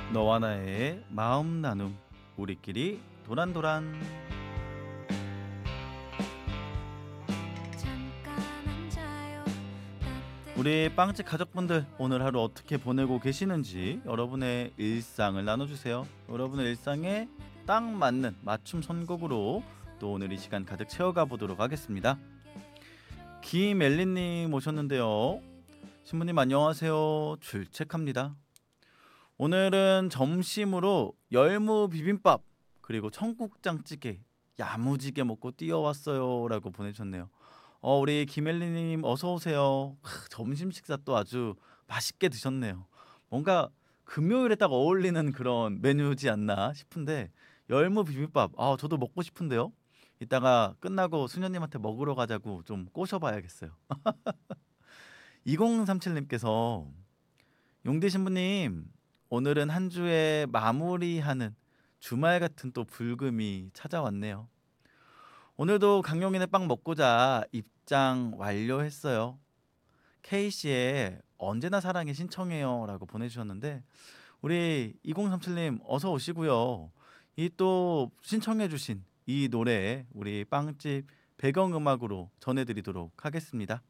너와 나의 마음 나눔 우리끼리 도란도란. 우리 빵집 가족분들 오늘 하루 어떻게 보내고 계시는지 여러분의 일상을 나눠주세요. 여러분의 일상에 딱 맞는 맞춤 선곡으로 또 오늘 이 시간 가득 채워가 보도록 하겠습니다. 김엘리님 오셨는데요. 신부님 안녕하세요. 출첵합니다. 오늘은 점심으로 열무 비빔밥 그리고 청국장찌개 야무지게 먹고 뛰어왔어요 라고 보내주셨네요. 우리 김엘리님 어서 오세요. 점심 식사 또 아주 맛있게 드셨네요. 뭔가 금요일에 딱 어울리는 그런 메뉴지 않나 싶은데 열무 비빔밥 저도 먹고 싶은데요. 이따가 끝나고 수녀님한테 먹으러 가자고 좀 꼬셔봐야겠어요. 2037님께서 용대 신부님 오늘은 한 주의 마무리하는 주말 같은 또 불금이 찾아왔네요. 오늘도 강용인의 빵 먹고자 입장 완료했어요. K씨의 언제나 사랑해 신청해요 라고 보내주셨는데 우리 2037님 어서 오시고요. 이 또 신청해 주신 이 노래 우리 빵집 배경음악으로 전해드리도록 하겠습니다.